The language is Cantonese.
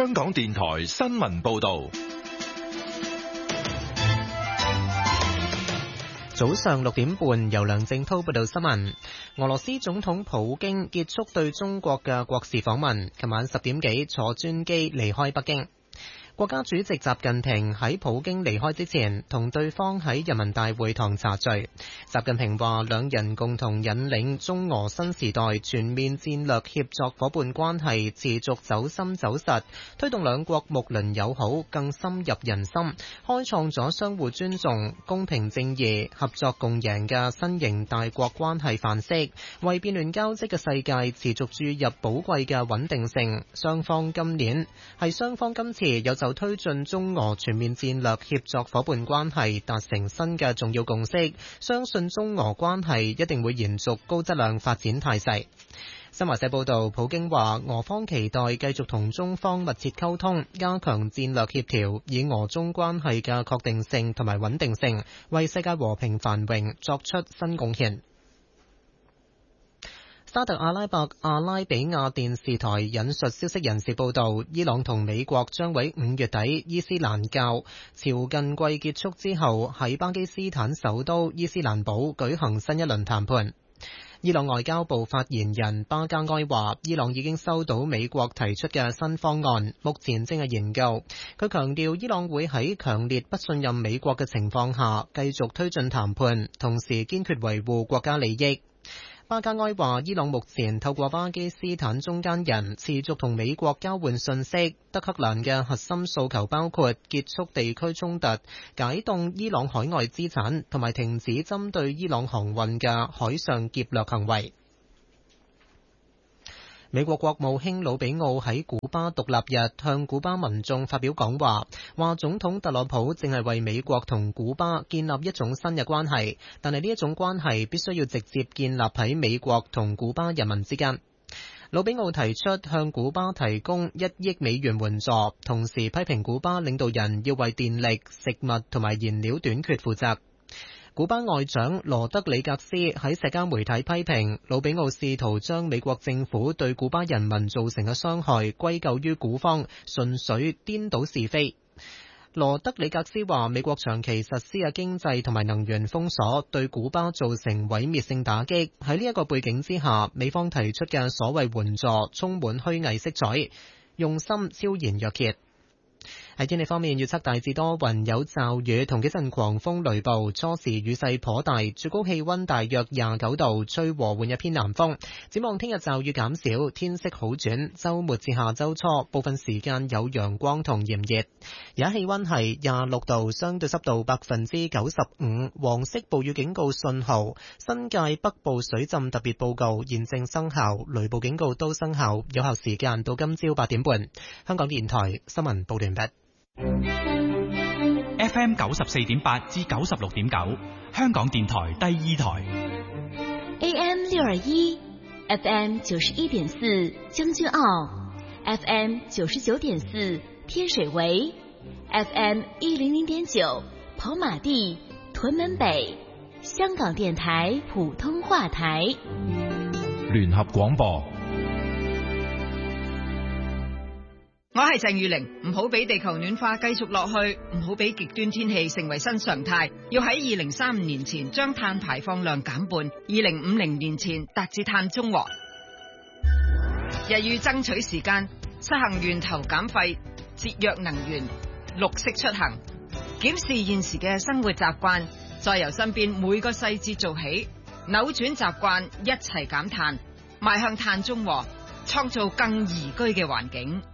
香港電台新聞報道。 早上6點半，由梁正濤報道新聞。俄羅斯總統普京結束對中國嘅國事訪問，琴晚10點幾坐專機離開北京。國家主席習近平喺普京離開之前，同對方喺人民大會堂茶敘。習近平話，兩人共同引領中俄新時代全面戰略協作夥伴關係持續走深走實，推動兩國睦鄰友好更深入人心，開創咗相互尊重、公平正義、合作共贏嘅新型大國關係範式，為變亂交織嘅世界持續注入寶貴嘅穩定性。雙方今次有就推進中俄全面戰略協作夥伴關係達成新嘅重要共識，相信中俄關係一定會延續高質量發展態勢。新華社報道，普京話俄方期待繼續同中方密切溝通，加強戰略協調，以俄中關係嘅確定性同埋穩定性，為世界和平繁榮作出新貢獻。沙特阿拉伯阿拉比亞電視台引述消息人士報道，伊朗同美國將喺5月底伊斯蘭教朝覲季結束之後，喺巴基斯坦首都伊斯蘭堡舉行新一輪談判。伊朗外交部發言人巴加埃話，伊朗已經收到美國提出嘅新方案，目前正係研究。佢強調，伊朗會喺強烈不信任美國嘅情況下繼續推進談判，同時堅決維護國家利益。巴加埃話，伊朗目前透過巴基斯坦中間人持續同美國交換信息。德黑蘭嘅核心訴求包括結束地區衝突、解凍伊朗海外資產，同埋停止針對伊朗航運嘅海上劫掠行為。美國國務卿魯比奧喺古巴獨立日向古巴民眾發表講話，話總統特朗普正係為美國同古巴建立一種新嘅關係，但係呢一種關係必須要直接建立喺美國同古巴人民之間。魯比奧提出向古巴提供1億美元援助，同時批評古巴領導人要為電力、食物同埋燃料短缺負責。古巴外長羅德里格斯喺社交媒體批評魯比奧試圖將美國政府對古巴人民造成嘅傷害歸咎於古方，純粹顛倒是非。羅德里格斯話，美國長期實施嘅經濟同埋能源封鎖對古巴造成毀滅性打擊，喺呢一個背景之下，美方提出嘅所謂援助充滿虛偽色彩，用心昭然若揭。喺天氣方面，預測大致多雲有驟雨同幾陣狂風雷暴，初時雨勢頗大，最高氣溫大約29度，吹和緩一偏南風。展望聽日驟雨減少，天色好轉，週末至下週初部分時間有陽光同炎熱。而家氣溫係26度，相對濕度95%，黃色暴雨警告信號，新界北部水浸特別報告現正生效，雷暴警告都生效，有效時間到今朝8點半。香港電台新聞報道完畢。 FM 94.8至96.9，香港電台第二台。 AM 621 FM 91.4將軍澳 FM 99.4天水圍 FM 100.9跑馬地屯門北，香港電台普通話台。 聯合廣播。 我係鄭裕玲，唔好俾地球暖化繼續落去，唔好俾極端天氣成為新常態，要喺2035年前將碳排放量減半，2050年前達至碳中和。日欲爭取時間，實行源頭減廢、節約能源、綠色出行，檢視現時嘅生活習慣，再由身邊每個細節做起，扭轉習慣，一齊減碳，邁向碳中和，創造更宜居嘅環境。